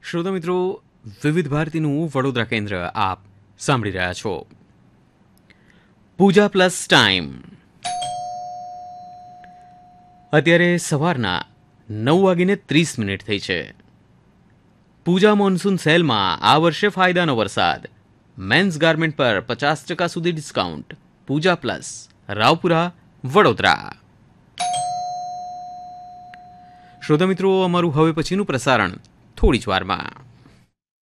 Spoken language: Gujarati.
શ્રોતા મિત્રો, વિવિધ ભારતીનું વડોદરા કેન્દ્ર આપ સાંભળી રહ્યા છો. પૂજા પ્લસ ટાઈમ. અત્યારે સવારના 9:30 થઈ છે. પૂજા મોન્સૂન સેલમાં આ વર્ષે ફાયદાનો વરસાદ. મેન્સ ગાર્મેન્ટ પર 50% સુધી ડિસ્કાઉન્ટ. પૂજા પ્લસ, રાવપુરા, વડોદરા. શ્રોતા મિત્રો, અમારું હવે પછીનું પ્રસારણ થોડી જ વારમાં.